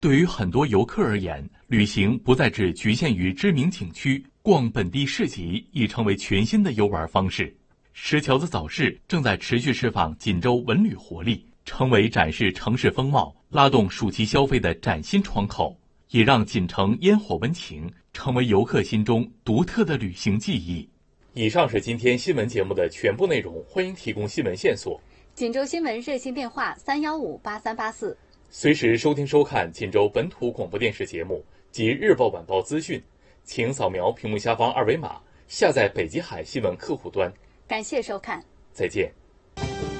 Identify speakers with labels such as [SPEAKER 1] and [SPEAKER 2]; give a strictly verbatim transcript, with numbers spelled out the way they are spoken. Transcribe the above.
[SPEAKER 1] 对于很多游客而言，旅行不再只局限于知名景区，逛本地市集已成为全新的游玩方式。石桥子早市正在持续释放锦州文旅活力，成为展示城市风貌、拉动暑期消费的崭新窗口，也让锦城烟火温情成为游客心中独特的旅行记忆。以上是今天新闻节目的全部内容，欢迎提供新闻线索。
[SPEAKER 2] 锦州新闻热线电话三幺五八三八四。
[SPEAKER 1] 随时收听收看锦州本土广播电视节目及日报晚报资讯，请扫描屏幕下方二维码，下载北极海新闻客户端。
[SPEAKER 2] 感谢收看，
[SPEAKER 1] 再见。